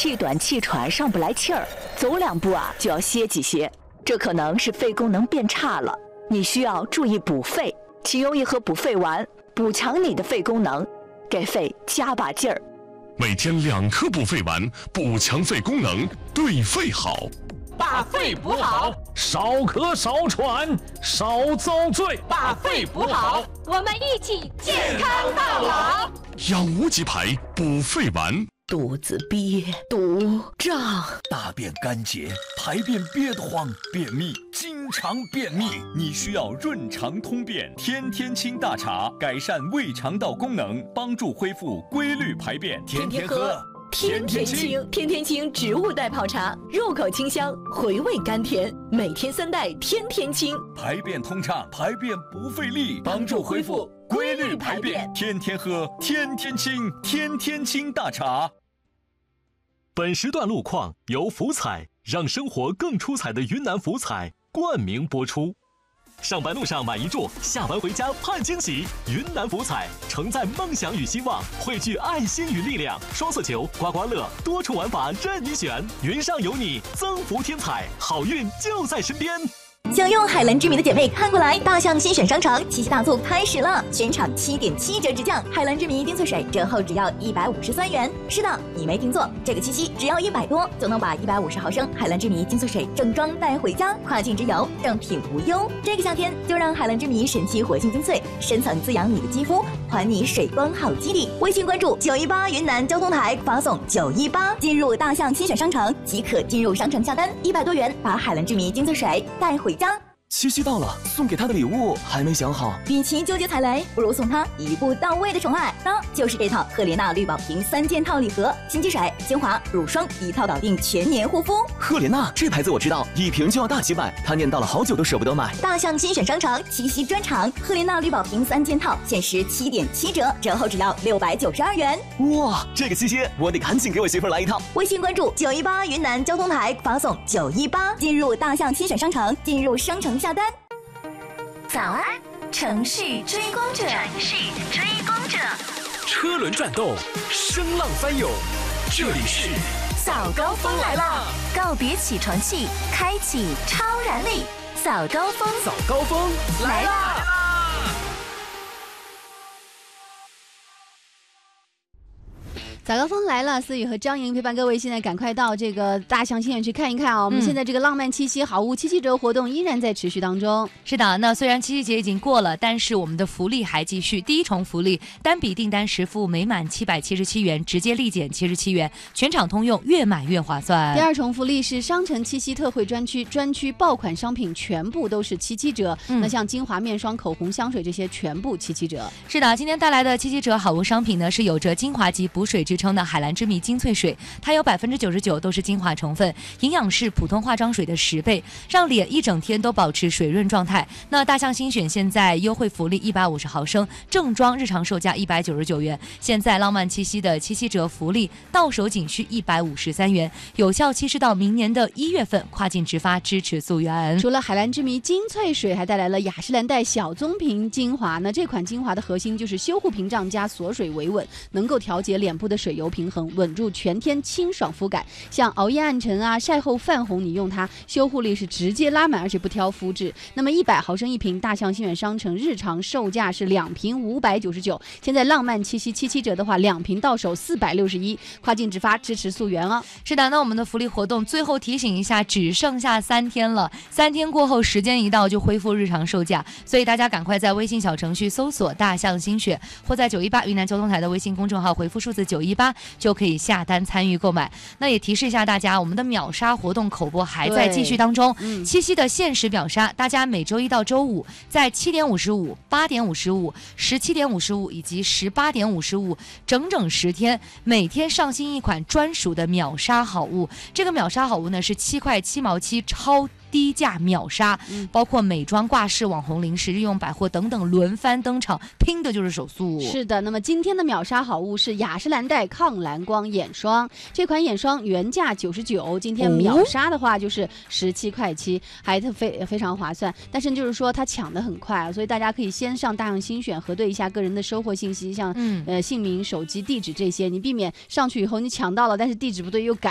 气短气喘，上不来气儿，走2步啊就要歇几歇，这可能是肺功能变差了，你需要注意补肺。请用一盒补肺丸，补强你的肺功能，给肺加把劲儿。 每天2颗补肺丸，补强肺功能，对肺好。 把肺补好， 少咳少喘，少遭罪。 把肺补好， 我们一起健康到老。 养无极牌补肺丸。 肚子憋、肚胀， 大便干结，排便憋得慌，便秘，经常便秘，你需要润肠通便天天清大茶，改善胃肠道功能，帮助恢复规律排便。天天喝， 天天清，天天清植物代泡茶，入口清香，回味甘甜，每天3袋，天天清， 排便通畅，排便不费力，帮助恢复规律排便。天天喝，天天清，天天清大茶。 本时段路况由福彩让生活更出彩的云南福彩冠名播出。上班路上买一注，下班回家盼惊喜。云南福彩承载梦想与希望，汇聚爱心与力量。双色球、刮刮乐，多重玩法任你选。云上有你，增福添彩，好运就在身边。 享用海蓝之谜的姐妹看过来，大象新选商城七夕大促开始了，全场7.7折直降，海蓝之谜精粹水折后只要153元。是的，你没听错，这个七夕只要100多就能把150毫升海蓝之谜精粹水正装带回家，跨境直邮，正品无忧。这个夏天就让海蓝之谜神奇活性精粹深层滋养你的肌肤，还你水光好肌理。微信关注918云南交通台，发送918进入大象新选商城即可进入商城下单，100多元把海蓝之谜精粹水带回家。 七夕到了，送给他的礼物还没想好。 与其纠结踩雷，不如送他一步到位的宠爱。那就是这套赫莲娜绿宝瓶3件套礼盒，新机水、精华、乳霜一套搞定全年护肤。 赫莲娜这牌子我知道，1瓶就要大几百，他念叨了好久都舍不得买。 大象新选商城七夕专场，赫莲娜绿宝瓶3件套限时7.7折，折后只要692元。 哇，这个七夕我得赶紧给我媳妇来一套。 微信关注918云南交通台，发送918进入大象新选商城，进入商城下单。 早安，城市追光者，城市追光者， 车轮转动，声浪翻涌，这里是早高峰来啦！告别起床气，开启超燃力，早高峰， 早高峰来啦！ 早高峰来了，思雨和张莹陪伴各位，现在赶快到这个大象新园去看一看啊！我们现在这个浪漫七夕好物777折活动依然在持续当中。 是的，那虽然七夕节已经过了，但是我们的福利还继续。第一重福利，单笔订单实付每满777元，直接立减77元，全场通用，越买越划算。 第二重福利是商城七夕特惠专区爆款商品全部都是77折。那像精华面霜、口红、香水这些全部77折。 是的，今天带来的77折好物商品呢，是有着精华级补水之称的海蓝之谜精粹水，它有99%都是精华成分，营养是普通化妆水的10倍，让脸一整天都保持水润状态。那大象新选现在优惠福利150毫升，正装日常售价199元，现在浪漫七夕的77折福利到手仅需153元，有效期是到明年的1月份，跨境直发，支持溯源。 除了海蓝之谜精粹水，还带来了雅诗兰黛小棕瓶精华。那这款精华的核心就是修护屏障加锁水维稳，能够调节脸部的水油平衡，稳住全天清爽肤感。像熬夜暗沉啊、晒后泛红，你用它修护力是直接拉满，而且不挑肤质。那么100毫升一瓶，大象新源商城日常售价是2瓶599，现在浪漫七夕77折的话，2瓶到手461，跨境直发，支持溯源哦。 是的，那我们的福利活动最后提醒一下，只剩下3天了，3天过后时间一到就恢复日常售价，所以大家赶快在微信小程序搜索大象新选，或在918云南交通台的微信公众号回复数字918就可以下单参与购买。那也提示一下大家，我们的秒杀活动口播还在继续当中。七夕的限时秒杀，大家每周一到周五在7点55、8点55、17点55以及18点55，整整10天，每天上新一款专属的秒杀好物。这个秒杀好物呢是7块7毛7超低价秒杀，包括美妆、挂饰、网红零食、日用百货等等轮番登场，拼的就是手速。 是的，那么今天的秒杀好物是雅诗兰黛抗蓝光眼霜，这款眼霜原价99，今天秒杀的话就是17块7，还非常划算。但是就是说它抢得很快啊，所以大家可以先上大象新选核对一下个人的收货信息，像姓名、手机、地址这些，你避免上去以后你抢到了，但是地址不对又改